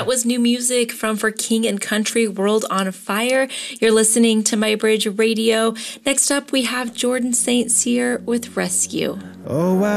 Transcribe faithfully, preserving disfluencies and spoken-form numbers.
was new music from For King and Country, World on Fire. You're listening to My Bridge Radio. Next up, we have Jordan Saint Cyr with Rescue. Oh, wow.